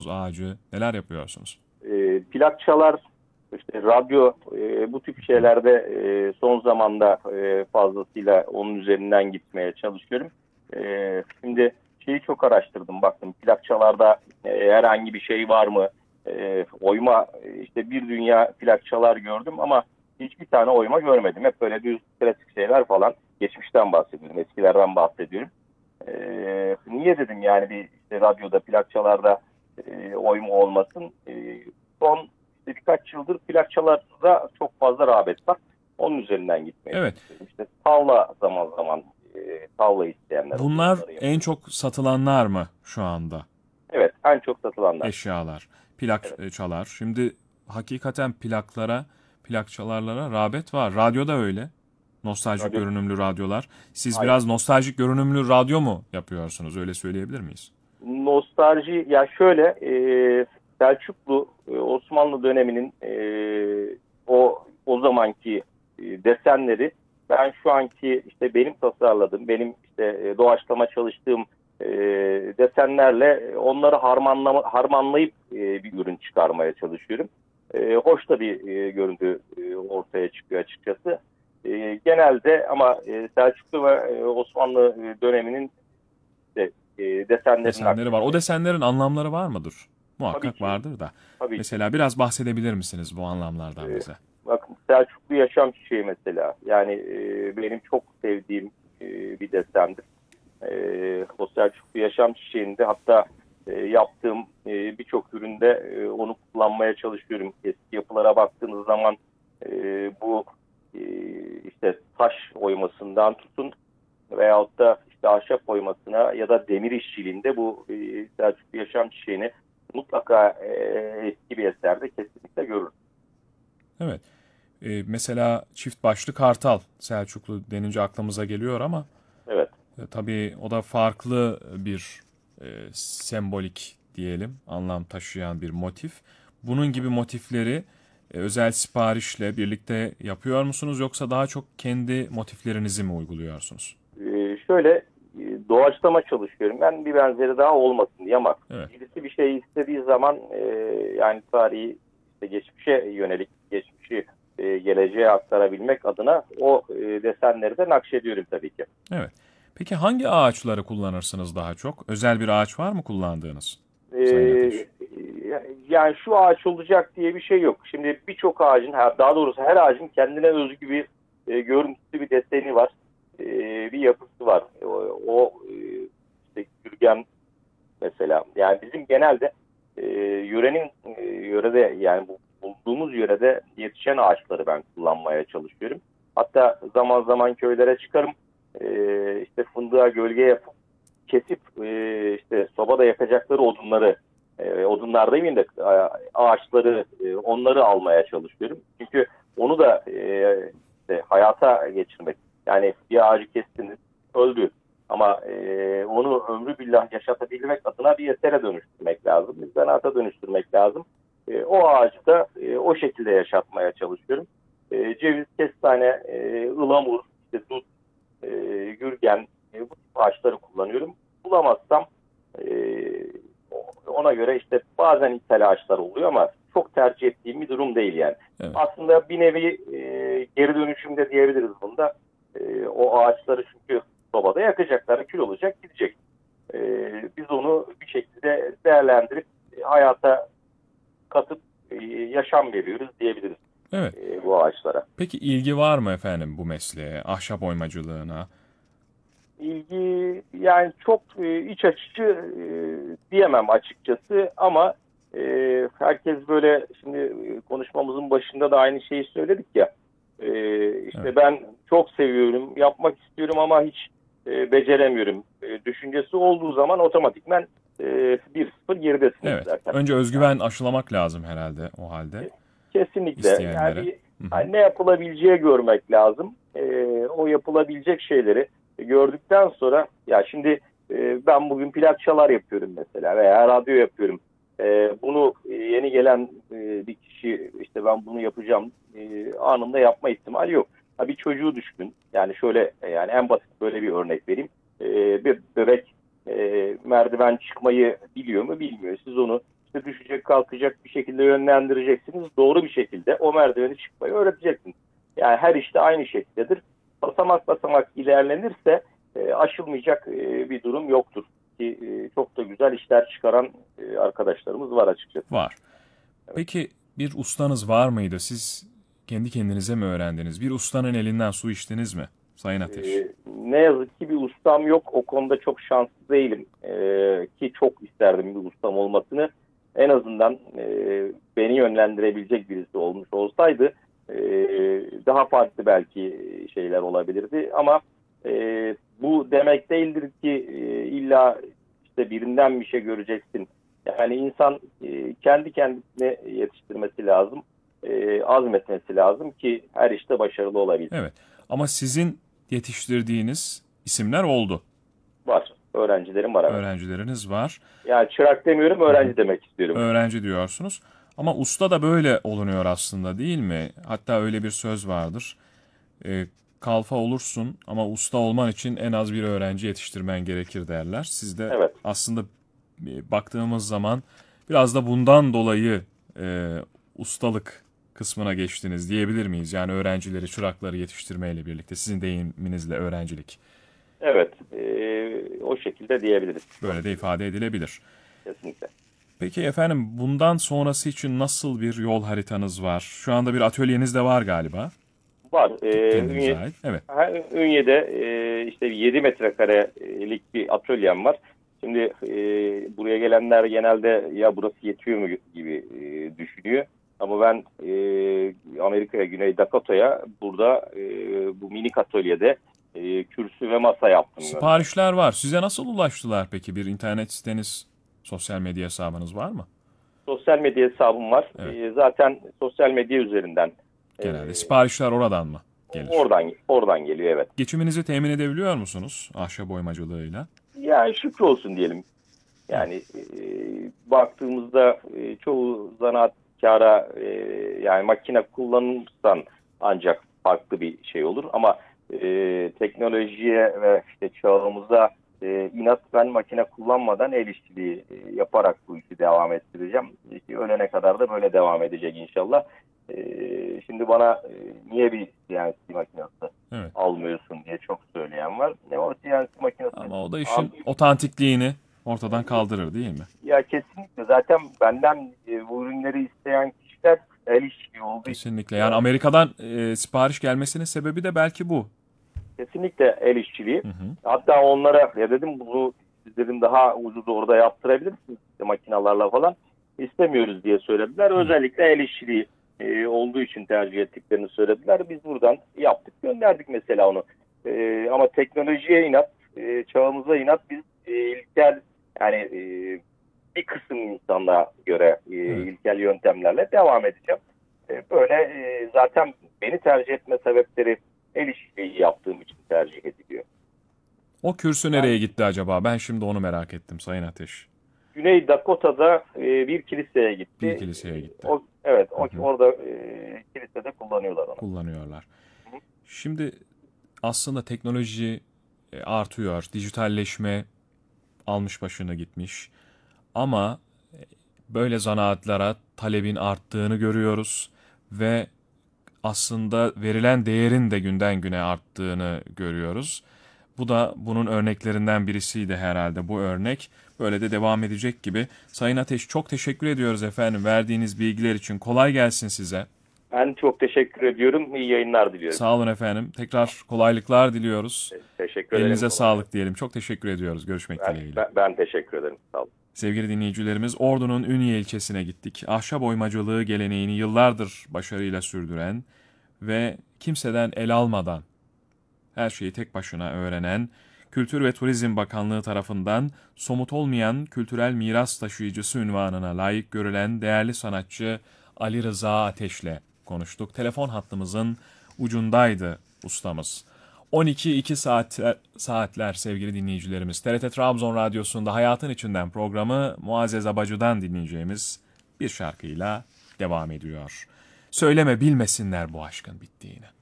ağacı neler yapıyorsunuz? Plak çalar, işte radyo, bu tip şeylerde son zamanda fazlasıyla onun üzerinden gitmeye çalışıyorum. Şimdi şeyi çok araştırdım, baktım plakçalarda herhangi bir şey var mı? Oyma, işte bir dünya plakçalar gördüm ama hiçbir tane oyma görmedim. Hep böyle düz klasik şeyler falan. Geçmişten bahsediyorum, eskilerden bahsediyorum. Niye dedim yani bir işte radyoda plakçalarda oyma olmasın. Son işte birkaç yıldır plakçalara çok fazla rağbet var. Onun üzerinden gitmeye Evet, çalışıyorum. İşte tavla zaman zaman tavla isteyenler oluyor. bunlar Onları en yapıyorum. çok satılanlar mı şu anda? Evet, en çok satılanlar. Eşyalar, plak Evet, çalar. Şimdi hakikaten plakçalarlara rağbet var. Radyo da öyle. Nostaljik radyo görünümlü radyolar. Siz aynı. biraz nostaljik görünümlü radyo mu yapıyorsunuz? Öyle söyleyebilir miyiz? Nostalji ya şöyle, Selçuklu Osmanlı döneminin o zamanki desenleri ben şu anki işte benim tasarladığım, benim işte doğaçlama çalıştığım e, desenlerle onları harmanlayıp bir ürün çıkarmaya çalışıyorum. Hoş da bir görüntü ortaya çıkıyor açıkçası. Genelde ama Selçuklu ve Osmanlı döneminin de desenlerini Desenleri var. O nakletmeye. desenlerin anlamları var mıdır? Tabii Muhakkak ki, vardır da. tabii ki. Mesela biraz bahsedebilir misiniz bu anlamlardan E, bize? Bakın Selçuklu Yaşam Çiçeği mesela. Yani benim çok sevdiğim bir desendir. O Selçuklu Yaşam Çiçeği'nde hatta yaptığım birçok üründe onu kullanmaya çalışıyorum. Eski yapılara baktığınız zaman bu e, işte taş oymasından tutun veyahut da işte ahşap oymasına ya da demir işçiliğinde bu Selçuklu Yaşam Çiçeği'ni mutlaka eski bir eserde kesinlikle görürüz. Evet. Mesela çift başlı kartal Selçuklu denince aklımıza geliyor ama Evet. tabii o da farklı bir sembolik diyelim anlam taşıyan bir motif. Bunun gibi motifleri özel siparişle birlikte yapıyor musunuz yoksa daha çok kendi motiflerinizi mi uyguluyorsunuz? Şöyle doğaçlama çalışıyorum. Ben bir benzeri daha olmasın diye ama Evet. birisi bir şey istediği zaman yani tarihi işte geçmişe yönelik geçmişi geleceğe aktarabilmek adına o desenleri de nakşediyorum tabii ki. Evet. Peki hangi ağaçları kullanırsınız daha çok? Özel bir ağaç var mı kullandığınız Sayın E, Ateş? Yani şu ağaç olacak diye bir şey yok. Şimdi birçok ağacın, daha doğrusu her ağacın kendine özgü bir görüntüsü, bir deseni var. E, Bir yapısı var. İşte Gürgen mesela. Yani bizim genelde yörede yani bulunduğumuz yörede yetişen ağaçları ben kullanmaya çalışıyorum. Hatta zaman zaman köylere çıkarım. İşte fındığa gölge yapıp kesip işte sobada yakacakları odunları odunlar demeyeyim de ağaçları onları almaya çalışıyorum. Çünkü onu da işte hayata geçirmek. Yani bir ağacı kestiniz öldü. Ama onu ömrü billah yaşatabilmek adına bir esere dönüştürmek lazım. Bir zanaata dönüştürmek lazım. O ağacı da o şekilde yaşatmaya çalışıyorum. Ceviz, kestane, ılamur, işte dut, e, gürgen, bu tip ağaçları kullanıyorum. Bulamazsam e, ona göre işte bazen ithal ağaçlar oluyor ama çok tercih ettiğim bir durum değil yani. Evet. Aslında bir nevi geri dönüşümde diyebiliriz bunda. O ağaçları çünkü sobada yakacaklar, kül olacak, gidecek. Biz onu bir şekilde değerlendirip hayata katıp yaşam veriyoruz diyebiliriz Evet. bu ağaçlara. Peki ilgi var mı efendim bu mesleğe, ahşap oymacılığına? İlgi yani çok iç açıcı diyemem açıkçası ama herkes böyle şimdi konuşmamızın başında da aynı şeyi söyledik ya Evet. işte ben çok seviyorum yapmak istiyorum ama hiç beceremiyorum düşüncesi olduğu zaman otomatikmen 1-0 geridesiniz Evet. zaten. Önce Yani özgüven aşılamak lazım herhalde o halde kesinlikle yani isteyenlere. Hı hı. hani ne yapılabileceği görmek lazım. O yapılabilecek şeyleri gördükten sonra ya şimdi ben bugün plakçalar yapıyorum mesela veya radyo yapıyorum. Bunu yeni gelen bir kişi işte ben bunu yapacağım anında yapma ihtimali yok. Ha, bir çocuğu düşün. Yani şöyle yani en basit böyle bir örnek vereyim. Bir bebek merdiven çıkmayı biliyor mu bilmiyor. Siz onu işte kalkacak bir şekilde yönlendireceksiniz. Doğru bir şekilde o merdiveni çıkmayı öğreteceksiniz. Yani her işte aynı şekildedir. Basamak basamak ilerlenirse aşılmayacak bir durum yoktur. Ki çok da güzel işler çıkaran arkadaşlarımız var açıkçası. Var. Peki bir ustanız var mıydı? Siz kendi kendinize mi öğrendiniz? Bir ustanın elinden su içtiniz mi Sayın Ateş? Ne yazık ki bir ustam yok. O konuda çok şanslı değilim. Ki çok isterdim bir ustam olmasını. En azından beni yönlendirebilecek birisi olmuş olsaydı daha farklı belki şeyler olabilirdi. Ama bu demek değildir ki illa işte birinden bir şey göreceksin. Yani insan kendi kendine yetiştirmesi lazım. Azmetmesi lazım ki her işte başarılı olabilsin. Evet. Ama sizin yetiştirdiğiniz isimler oldu. Var. Öğrencilerim var. Evet. Öğrencileriniz var. Yani çırak demiyorum, öğrenci demek istiyorum. Öğrenci diyorsunuz. Ama usta da böyle olunuyor aslında değil mi? Hatta öyle bir söz vardır. Kalfa olursun ama usta olman için en az bir öğrenci yetiştirmen gerekir derler. Siz de Evet. aslında baktığımız zaman biraz da bundan dolayı ustalık kısmına geçtiniz diyebilir miyiz? Yani öğrencileri, çırakları yetiştirmeyle birlikte sizin deyiminizle öğrencilik. Evet. O şekilde diyebiliriz. Böyle de ifade edilebilir. Kesinlikle. Peki efendim bundan sonrası için nasıl bir yol haritanız var? Şu anda bir atölyeniz de var galiba. Var. Kendinize ait. Evet. Ünye'de işte 7 metrekarelik bir atölyem var. Şimdi buraya gelenler genelde ya burası yetiyor mu gibi düşünüyor. Ama ben Amerika'ya, Güney Dakota'ya burada bu minik atölyede kürsü ve masa yaptım. Siparişler var. Size nasıl ulaştılar peki? Bir internet siteniz, sosyal medya hesabınız var mı? Sosyal medya hesabım var. Evet. Zaten sosyal medya üzerinden. Genelde siparişler oradan mı gelir? Oradan geliyor, evet. Geçiminizi temin edebiliyor musunuz ahşap oymacılığıyla? Yani şükür olsun diyelim. Yani baktığımızda çoğu zanaatkara yani makine kullanırsan ancak farklı bir şey olur. Ama teknolojiye ve işte çağımıza inat ben makine kullanmadan el işçiliği yaparak bu işi devam ettireceğim. İşte ölene kadar da böyle devam edecek inşallah. Şimdi bana niye bir CNC makinesi almıyorsun diye çok söyleyen var. O CNC makinesi... Ama o da işin otantikliğini ortadan kaldırır değil mi? Ya kesinlikle. Zaten benden bu ürünleri isteyen kişiler el işçiliği olduğu için. Kesinlikle. Yani Amerika'dan sipariş gelmesinin sebebi de belki bu. Kesinlikle el işçiliği. Hatta onlara ya dedim bunu sizlerin daha ucuz orada yaptırabilirsiniz işte makinalarla falan. İstemiyoruz diye söylediler. Özellikle el işçiliği olduğu için tercih ettiklerini söylediler. Biz buradan yaptık, gönderdik mesela onu. Ama teknolojiye inat, çağımıza inat biz ilkel yani bir kısım insanlara göre ilkel yöntemlerle devam edeceğim. Böyle zaten beni tercih etme sebepleri el işçiliği yaptığım için tercih ediliyor. O kürsü nereye gitti acaba? Ben şimdi onu merak ettim Sayın Ateş. Güney Dakota'da bir kiliseye gitti. Bir kiliseye gitti. Orada kilisede kullanıyorlar onu. Kullanıyorlar. Şimdi aslında teknoloji artıyor. Dijitalleşme almış başını gitmiş. Ama böyle zanaatlara talebin arttığını görüyoruz ve aslında verilen değerin de günden güne arttığını görüyoruz. Bu da bunun örneklerinden birisiydi herhalde bu örnek. Böyle de devam edecek gibi. Sayın Ateş çok teşekkür ediyoruz efendim verdiğiniz bilgiler için. Kolay gelsin size. Ben çok teşekkür ediyorum. İyi yayınlar diliyorum. Sağ olun efendim. Tekrar kolaylıklar diliyoruz. Teşekkür ederim. Elinize sağlık diyelim. Çok teşekkür ediyoruz. Görüşmek dileğiyle. Ben teşekkür ederim. Sağ olun. Sevgili dinleyicilerimiz, Ordu'nun Ünye ilçesine gittik. Ahşap oymacılığı geleneğini yıllardır başarıyla sürdüren ve kimseden el almadan her şeyi tek başına öğrenen, Kültür ve Turizm Bakanlığı tarafından somut olmayan kültürel miras taşıyıcısı unvanına layık görülen değerli sanatçı Ali Rıza Ateş'le konuştuk. Telefon hattımızın ucundaydı ustamız. 12-2 saatler sevgili dinleyicilerimiz. TRT Trabzon Radyosu'nda Hayatın İçinden programı Muazzez Abacı'dan dinleyeceğimiz bir şarkıyla devam ediyor. Söyleme bilmesinler bu aşkın bittiğini.